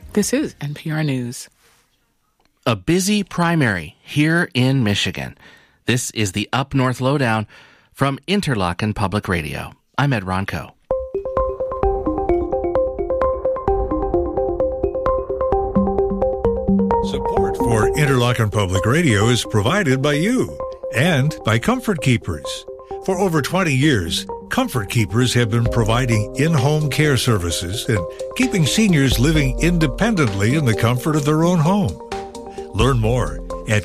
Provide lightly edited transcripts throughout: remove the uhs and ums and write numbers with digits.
This is NPR News. A busy primary here in Michigan. This is the Up North Lowdown from Interlochen Public Radio. I'm Ed Ronco. Support for Interlochen Public Radio is provided by you and by Comfort Keepers. For over 20 years, Comfort Keepers have been providing in-home care services and keeping seniors living independently in the comfort of their own home. Learn more at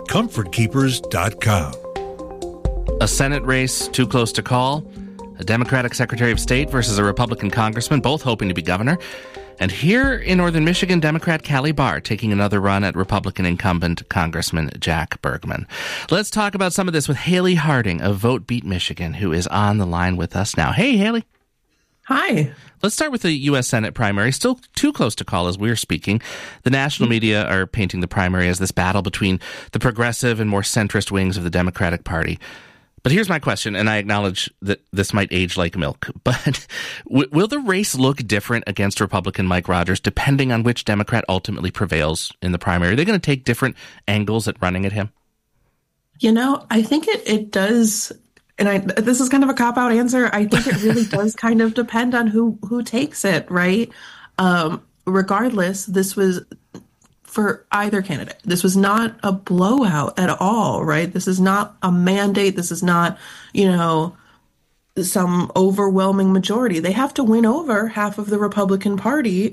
comfortkeepers.com. A Senate race too close to call, a Democratic Secretary of State versus a Republican congressman, both hoping to be governor. And here in northern Michigan, Democrat Callie Barr taking another run at Republican incumbent Congressman Jack Bergman. Let's talk about some of this with Haley Harding of Vote Beat Michigan, who is on the line with us now. Hey, Haley. Hi. Let's start with the U.S. Senate primary. Still too close to call as we're speaking. The national media are painting the primary as this battle between the progressive and more centrist wings of the Democratic Party. But here's my question, and I acknowledge that this might age like milk, but will the race look different against Republican Mike Rogers depending on which Democrat ultimately prevails in the primary? Are they going to take different angles at running at him? You know, I think it does, and this is kind of a cop-out answer. I think it really does kind of depend on who takes it, right? Regardless, this was... for either candidate. This was not a blowout at all, right? This is not a mandate. This is not, some overwhelming majority. They have to win over half of the Republican Party,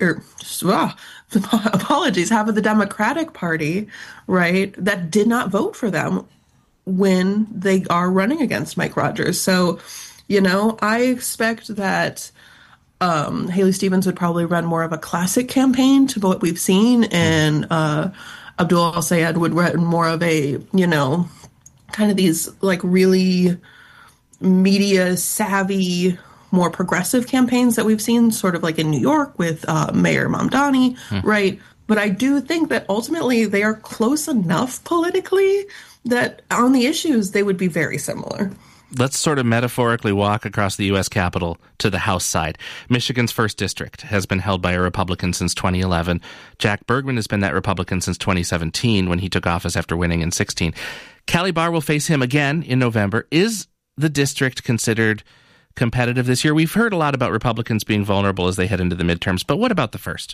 half of the Democratic Party, right, that did not vote for them when they are running against Mike Rogers. So, I expect that Haley Stevens would probably run more of a classic campaign to what we've seen, and Abdul El-Sayed would run more of a, kind of these like really media savvy, more progressive campaigns that we've seen, sort of like in New York with Mayor Mamdani, right? But I do think that ultimately they are close enough politically that on the issues they would be very similar. Let's sort of metaphorically walk across the U.S. Capitol to the House side. Michigan's 1st District has been held by a Republican since 2011. Jack Bergman has been that Republican since 2017 when he took office after winning in 2016. Callie Barr will face him again in November. Is the district considered competitive this year? We've heard a lot about Republicans being vulnerable as they head into the midterms, but what about the first?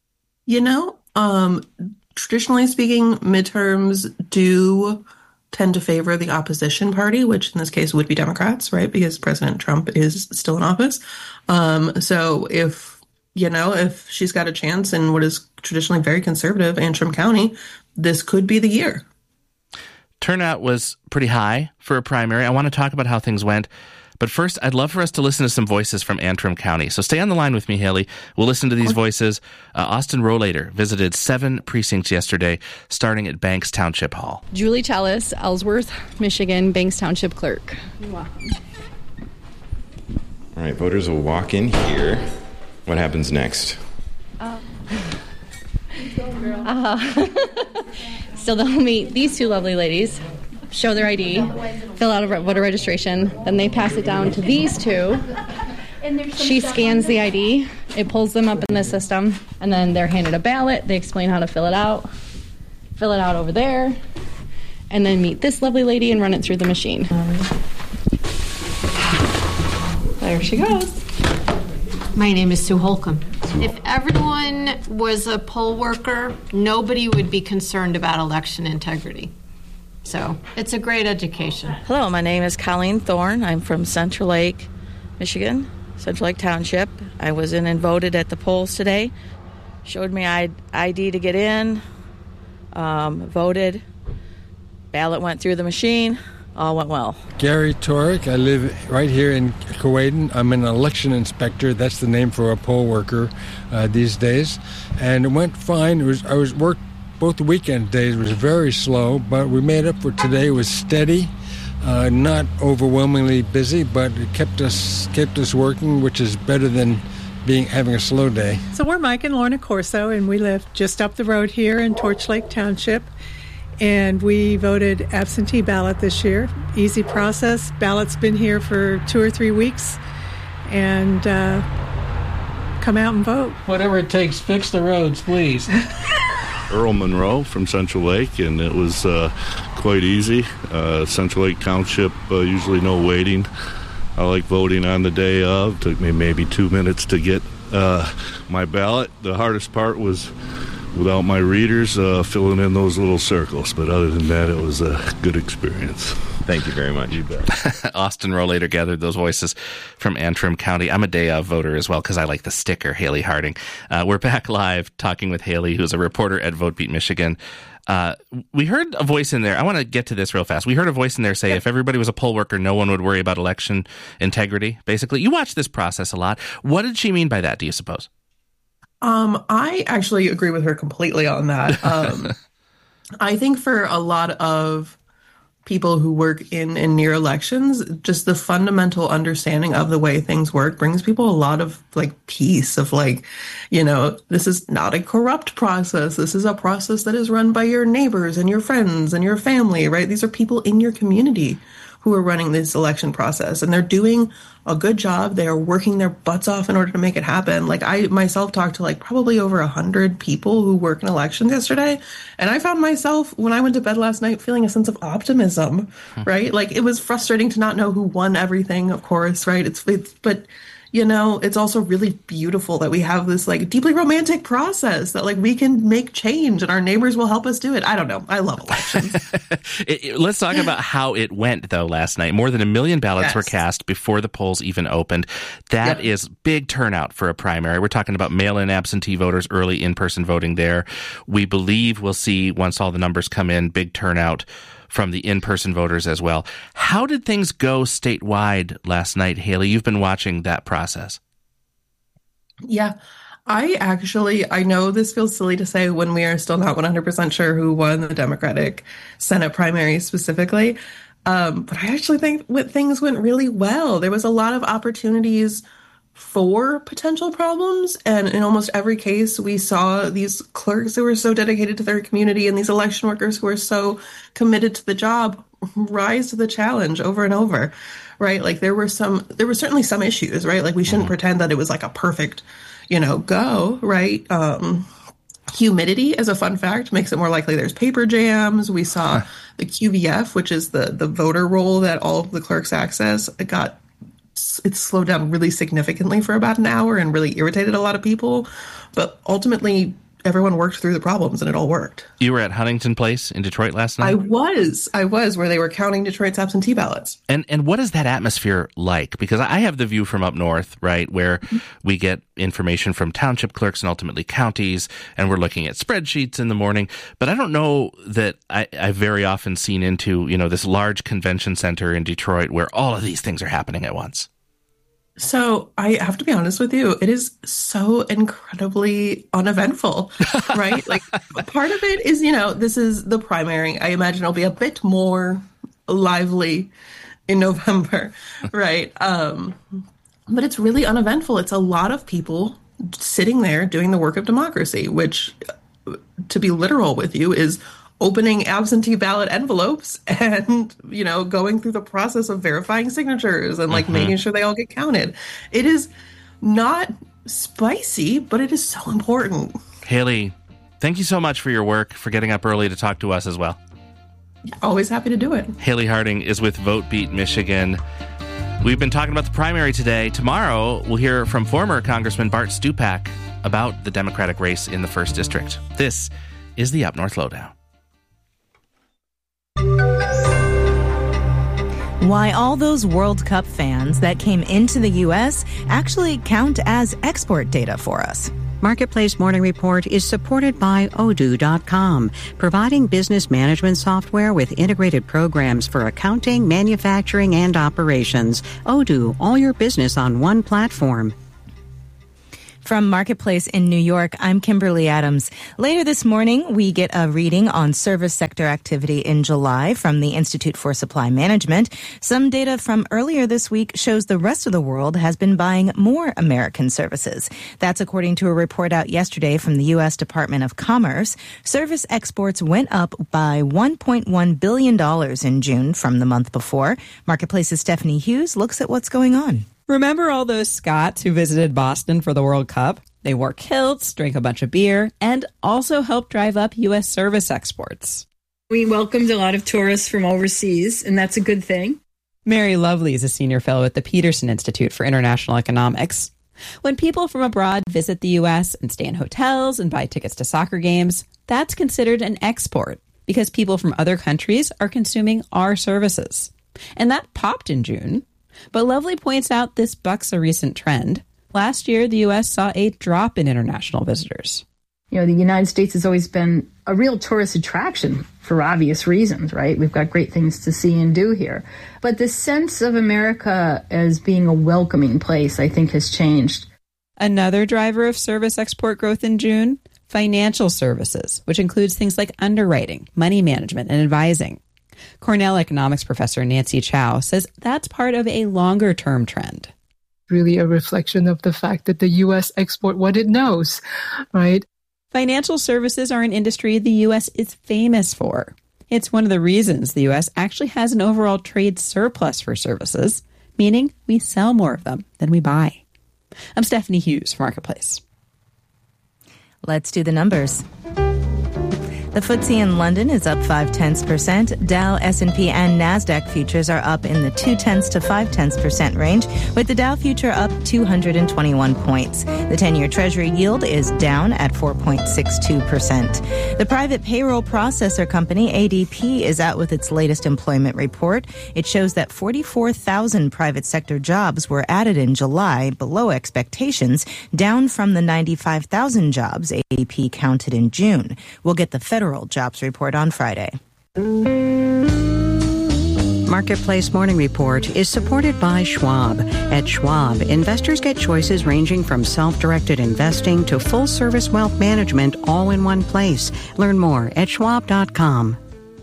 Traditionally speaking, midterms do tend to favor the opposition party, which in this case would be Democrats, right? Because President Trump is still in office. So if she's got a chance in what is traditionally very conservative Antrim County, this could be the year. Turnout was pretty high for a primary. I want to talk about how things went. But first, I'd love for us to listen to some voices from Antrim County. So stay on the line with me, Haley. We'll listen to these voices. Austin Rohlater visited 7 precincts yesterday, starting at Banks Township Hall. Julie Tellis, Ellsworth, Michigan, Banks Township Clerk. You're welcome. All right, voters will walk in here. What happens next? So they'll meet these 2 lovely ladies, show their ID, fill out a voter registration, then they pass it down to these 2. She scans the ID, it pulls them up in the system, and then they're handed a ballot. They explain how to fill it out over there, and then meet this lovely lady and run it through the machine. There she goes. My name is Sue Holcomb. If everyone was a poll worker, nobody would be concerned about election integrity. So it's a great education. Hello, my name is Colleen Thorne. I'm from Central Lake, Michigan, Central Lake Township. I was in and voted at the polls today. Showed me ID to get in, voted, ballot went through the machine, all went well. Gary Torek, I live right here in Kewadin. I'm an election inspector. That's the name for a poll worker these days. And it went fine. I was worked both the weekend days. It was very slow, but we made up for today. It was steady, not overwhelmingly busy, but it kept us working, which is better than having a slow day. So we're Mike and Lorna Corso, and we live just up the road here in Torch Lake Township. And we voted absentee ballot this year. Easy process. Ballot's been here for 2 or 3 weeks. And come out and vote. Whatever it takes, fix the roads, please. Earl Monroe from Central Lake, and it was quite easy. Central Lake Township, usually no waiting. I like voting on the day of. Took me maybe 2 minutes to get my ballot. The hardest part was without my readers filling in those little circles, but other than that, it was a good experience. Thank you very much. You bet. Austin Rowe later gathered those voices from Antrim County. I'm a day of voter as well because I like the sticker, Haley Harding. We're back live talking with Haley, who's a reporter at VoteBeat Michigan. We heard a voice in there. I want to get to this real fast. We heard a voice in there say if everybody was a poll worker, no one would worry about election integrity, basically. You watch this process a lot. What did she mean by that, do you suppose? I actually agree with her completely on that. I think for a lot of people who work in and near elections, just the fundamental understanding of the way things work brings people a lot of peace of this is not a corrupt process. This is a process that is run by your neighbors and your friends and your family, right? These are people in your community who are running this election process, and they're doing a good job. They are working their butts off in order to make it happen. I myself talked to probably over 100 people who work in elections yesterday, and I found myself when I went to bed last night feeling a sense of optimism, right? It was frustrating to not know who won everything, of course, right? But it's also really beautiful that we have this deeply romantic process that we can make change and our neighbors will help us do it. I don't know. I love elections. Let's talk about how it went, though, last night. More than 1 million ballots were cast before the polls even opened. That is big turnout for a primary. We're talking about mail-in absentee voters, early in-person voting there. We believe we'll see, once all the numbers come in, big turnout from the in-person voters as well. How did things go statewide last night, Haley? You've been watching that process. Yeah, I know this feels silly to say when we are still not 100% sure who won the Democratic Senate primary specifically, but I actually think things went really well. There was a lot of opportunities for potential problems, and in almost every case we saw these clerks who were so dedicated to their community and these election workers who were so committed to the job rise to the challenge over and over, right? There were certainly some issues, right? We shouldn't pretend that it was a perfect go, right? Humidity, as a fun fact, makes it more likely there's paper jams. We saw the QVF, which is the voter roll that all of the clerks access, it slowed down really significantly for about an hour and really irritated a lot of people. But ultimately, everyone worked through the problems and it all worked. You were at Huntington Place in Detroit last night? I was where they were counting Detroit's absentee ballots. And what is that atmosphere like? Because I have the view from up north, right, where we get information from township clerks and ultimately counties, and we're looking at spreadsheets in the morning. But I don't know that I've very often seen into, this large convention center in Detroit where all of these things are happening at once. So I have to be honest with you, it is so incredibly uneventful, right? Part of it is, this is the primary. I imagine it'll be a bit more lively in November, right? But it's really uneventful. It's a lot of people sitting there doing the work of democracy, which, to be literal with you, is opening absentee ballot envelopes and, going through the process of verifying signatures and making sure they all get counted. It is not spicy, but it is so important. Haley, thank you so much for your work, for getting up early to talk to us as well. Always happy to do it. Haley Harding is with VoteBeat Michigan. We've been talking about the primary today. Tomorrow, we'll hear from former Congressman Bart Stupak about the Democratic race in the 1st District. This is the Up North Lowdown. Why all those World Cup fans that came into the U.S. actually count as export data for us. Marketplace Morning Report is supported by Odoo.com, providing business management software with integrated programs for accounting, manufacturing, and operations. Odoo, all your business on one platform. From Marketplace in New York, I'm Kimberly Adams. Later this morning, we get a reading on service sector activity in July from the Institute for Supply Management. Some data from earlier this week shows the rest of the world has been buying more American services. That's according to a report out yesterday from the U.S. Department of Commerce. Service exports went up by $1.1 billion in June from the month before. Marketplace's Stephanie Hughes looks at what's going on. Remember all those Scots who visited Boston for the World Cup? They wore kilts, drank a bunch of beer, and also helped drive up U.S. service exports. We welcomed a lot of tourists from overseas, and that's a good thing. Mary Lovely is a senior fellow at the Peterson Institute for International Economics. When people from abroad visit the U.S. and stay in hotels and buy tickets to soccer games, that's considered an export because people from other countries are consuming our services. And that popped in June. But Lovely points out this bucks a recent trend. Last year, the U.S. saw a drop in international visitors. You know, the United States has always been a real tourist attraction for obvious reasons, right? We've got great things to see and do here. But the sense of America as being a welcoming place, I think, has changed. Another driver of service export growth in June, financial services, which includes things like underwriting, money management, and advising. Cornell economics professor Nancy Chow says that's part of a longer-term trend. Really a reflection of the fact that the U.S. export what it knows, right? Financial services are an industry the U.S. is famous for. It's one of the reasons the U.S. actually has an overall trade surplus for services, meaning we sell more of them than we buy. I'm Stephanie Hughes for Marketplace. Let's do the numbers. The FTSE in London is up 0.5%. Dow, S&P, and NASDAQ futures are up in the 0.2 to 0.5% range, with the Dow future up 221 points. The 10-year Treasury yield is down at 4.62%. The private payroll processor company, ADP, is out with its latest employment report. It shows that 44,000 private sector jobs were added in July, below expectations, down from the 95,000 jobs ADP counted in June. We'll get the federal jobs report on Friday. Marketplace Morning Report is supported by Schwab. At Schwab, investors get choices ranging from self-directed investing to full-service wealth management all in one place. Learn more at schwab.com.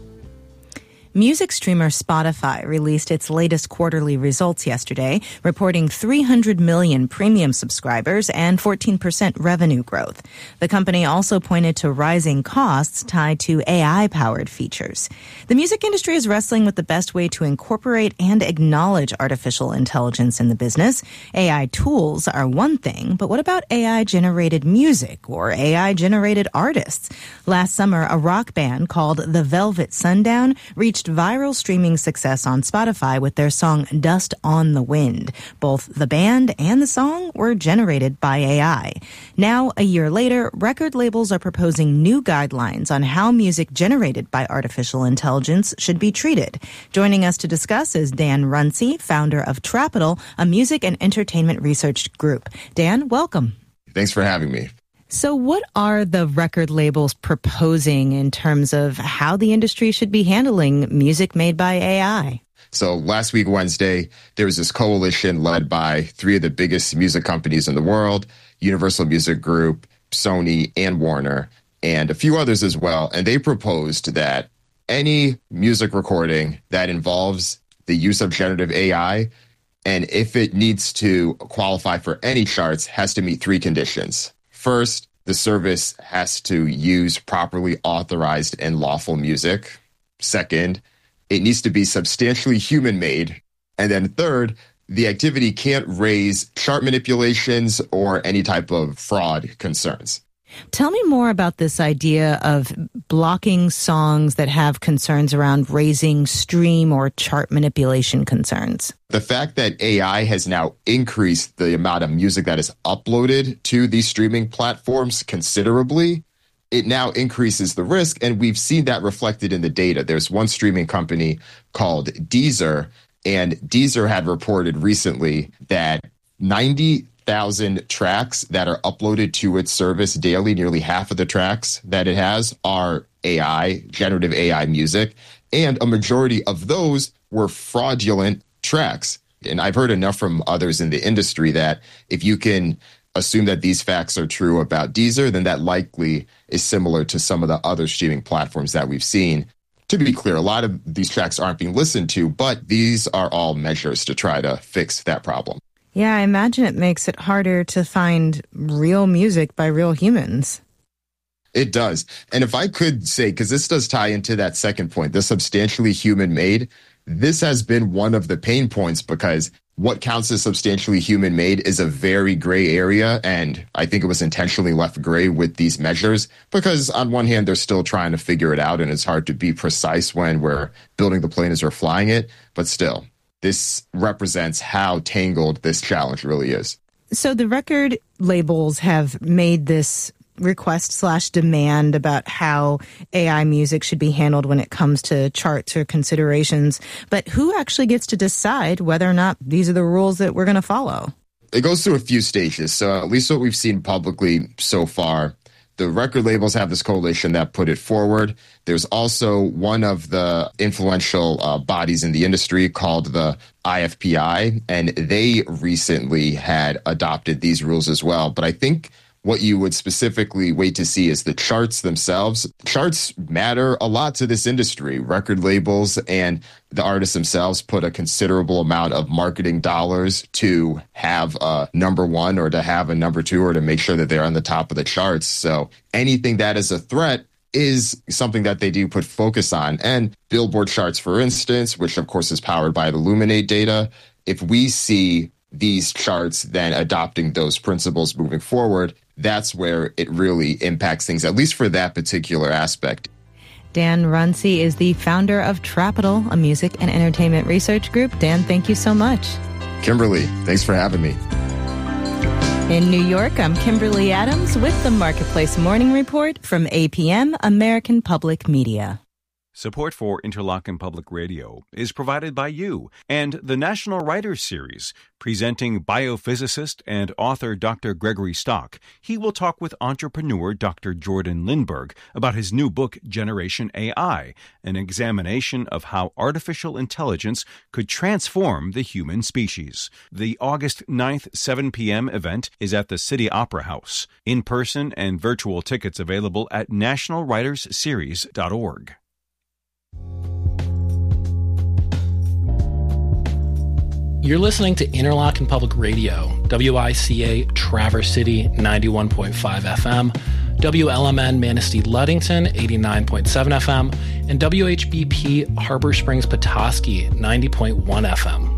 Music streamer Spotify released its latest quarterly results yesterday, reporting 300 million premium subscribers and 14% revenue growth. The company also pointed to rising costs tied to AI-powered features. The music industry is wrestling with the best way to incorporate and acknowledge artificial intelligence in the business. AI tools are one thing, but what about AI-generated music or AI-generated artists? Last summer, a rock band called The Velvet Sundown reached viral streaming success on Spotify with their song Dust on the Wind. Both the band and the song were generated by AI. Now, a year later, record labels are proposing new guidelines on how music generated by artificial intelligence should be treated. Joining us to discuss is Dan Runcie, founder of Trapital, a music and entertainment research group. Dan, welcome. Thanks for having me. So what are the record labels proposing in terms of how the industry should be handling music made by AI? So last week, Wednesday, there was this coalition led by three of the biggest music companies in the world, Universal Music Group, Sony, and Warner, and a few others as well. And they proposed that any music recording that involves the use of generative AI, and if it needs to qualify for any charts, has to meet three conditions. First, the service has to use properly authorized and lawful music. Second, it needs to be substantially human-made. And then third, the activity can't raise chart manipulations or any type of fraud concerns. Tell me more about this idea of blocking songs that have concerns around raising stream or chart manipulation concerns. The fact that AI has now increased the amount of music that is uploaded to these streaming platforms considerably, it now increases the risk, and we've seen that reflected in the data. There's one streaming company called Deezer, and Deezer had reported recently that 90,000 tracks that are uploaded to its service daily, nearly half of the tracks that it has are AI, generative AI music, and a majority of those were fraudulent tracks. And I've heard enough from others in the industry that if you can assume that these facts are true about Deezer, then that likely is similar to some of the other streaming platforms that we've seen. To be clear, a lot of these tracks aren't being listened to, but these are all measures to try to fix that problem. Yeah, I imagine it makes it harder to find real music by real humans. It does. And if I could say, because this does tie into that second point, the substantially human-made, this has been one of the pain points because what counts as substantially human-made is a very gray area, and I think it was intentionally left gray with these measures because on one hand, they're still trying to figure it out, and it's hard to be precise when we're building the plane as we're flying it, but still, this represents how tangled this challenge really is. So the record labels have made this request/demand about how AI music should be handled when it comes to charts or considerations. But who actually gets to decide whether or not these are the rules that we're going to follow? It goes through a few stages. So at least what we've seen publicly so far, the record labels have this coalition that put it forward. There's also one of the influential bodies in the industry called the IFPI, and they recently had adopted these rules as well. But I think what you would specifically wait to see is the charts themselves. Charts matter a lot to this industry. Record labels and the artists themselves put a considerable amount of marketing dollars to have a number one or to have a number two or to make sure that they're on the top of the charts. So anything that is a threat is something that they do put focus on. And Billboard charts, for instance, which of course is powered by the Luminate data, if we see these charts then adopting those principles moving forward, that's where it really impacts things, at least for that particular aspect. Dan Runcie is the founder of Trapital, a music and entertainment research group. Dan, thank you so much. Kimberly, thanks for having me. In New York, I'm Kimberly Adams with the Marketplace Morning Report from APM, American Public Media. Support for Interlochen Public Radio is provided by you and the National Writers Series, presenting biophysicist and author Dr. Gregory Stock. He will talk with entrepreneur Dr. Jordan Lindberg about his new book, Generation AI, an examination of how artificial intelligence could transform the human species. The August 9th, 7 p.m. event is at the City Opera House. In-person and virtual tickets available at nationalwritersseries.org. You're listening to Interlochen Public Radio, WICA Traverse City 91.5 FM, WLMN Manistee Ludington 89.7 FM, and WHBP Harbor Springs Petoskey 90.1 FM.